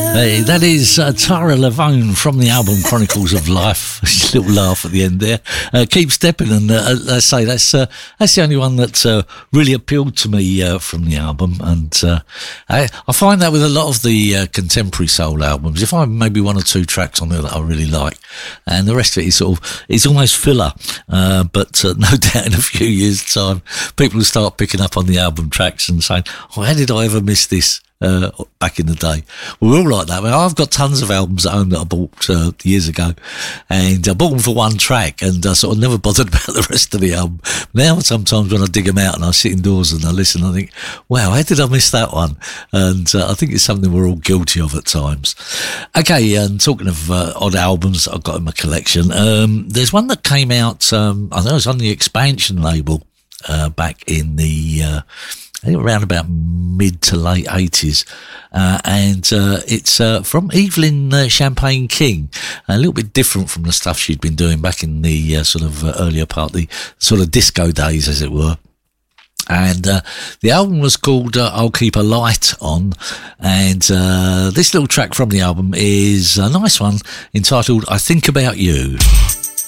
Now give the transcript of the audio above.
Hey, that is Tara Lavone from the album Chronicles of Life. A little laugh at the end there. Keep Stepping, and I say that's the only one that really appealed to me from the album. And I find that with a lot of the contemporary soul albums, if I have maybe one or two tracks on there that I really like, and the rest of it is it's almost filler. But no doubt in a few years' time, people will start picking up on the album tracks and saying, "Oh, how did I ever miss this?" Back in the day. We're all like that. I mean, I've got tons of albums at home that I bought years ago, and I bought them for one track, and I sort of never bothered about the rest of the album. Now sometimes when I dig them out and I sit indoors and I listen, I think, wow, how did I miss that one? And I think it's something we're all guilty of at times. Okay, and talking of odd albums that I've got in my collection, there's one that came out, I think it was on the Expansion label back in the I think around about mid to late 80s, and it's from Evelyn Champagne King, a little bit different from the stuff she'd been doing back in the sort of earlier part, the sort of disco days, as it were. And the album was called I'll Keep a Light On, and this little track from the album is a nice one entitled I Think About You.